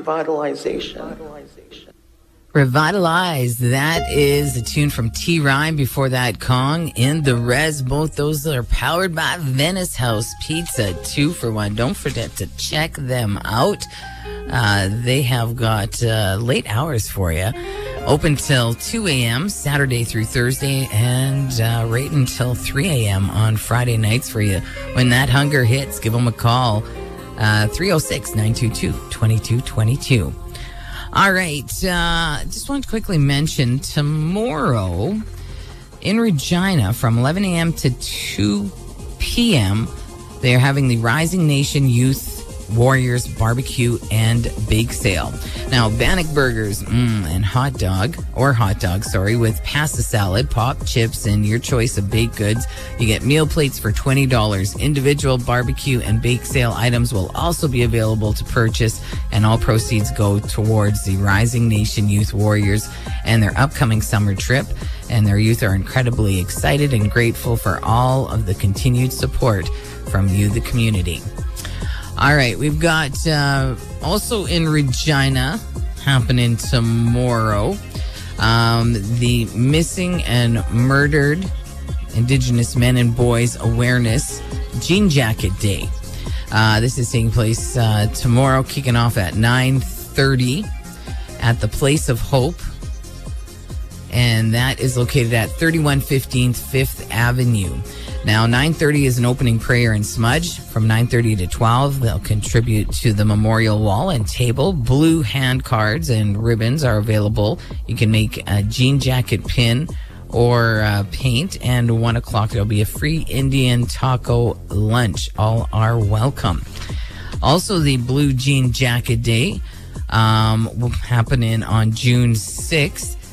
Revitalize. That is a tune from T. Rhyme. Before that, Kong in the Res. Both those are powered by Venice House Pizza. 2 for 1. Don't forget to check them out. They have got late hours for you. Open till 2 a.m. Saturday through Thursday, and right until 3 a.m. on Friday nights for you. When that hunger hits, give them a call. 306-922-2222. All right. Just want to quickly mention tomorrow in Regina from 11 a.m. to 2 p.m. They're having the Rising Nation Youth Warriors Barbecue and Bake Sale. Now, Bannock Burgers and hot dog, with pasta salad, pop, chips, and your choice of baked goods. You get meal plates for $20. Individual barbecue and bake sale items will also be available to purchase, and all proceeds go towards the Rising Nation Youth Warriors and their upcoming summer trip. And their youth are incredibly excited and grateful for all of the continued support from you, the community. All right, we've got also in Regina happening tomorrow, the Missing and Murdered Indigenous Men and Boys Awareness Jean Jacket Day. This is taking place tomorrow, kicking off at 9:30 at the Place of Hope. And that is located at 3115 5th Avenue. Now, 9:30 is an opening prayer and smudge. From 9:30 to 12, they'll contribute to the memorial wall and table. Blue hand cards and ribbons are available. You can make a jean jacket pin or paint. And 1 o'clock, there'll be a free Indian taco lunch. All are welcome. Also, the Blue Jean Jacket Day will happen on June 6th.